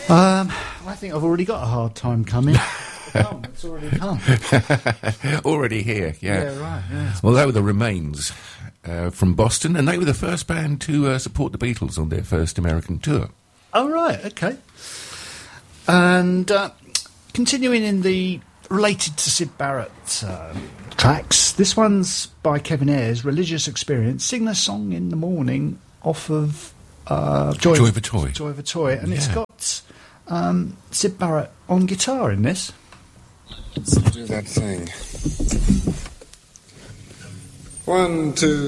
I think I've already got a hard time coming. It's already come. Already here, yeah. Yeah, right. Yeah. Well, they were the Remains from Boston, and they were the first band to support the Beatles on their first American tour. Oh, right, okay. And continuing in the related to Syd Barrett tracks, this one's by Kevin Ayres, Religious Experience, Sing a Song in the Morning, off of Joy of a Toy. Joy of a Toy, and it's got Syd Barrett on guitar in this. Let's do that thing. 1, 2...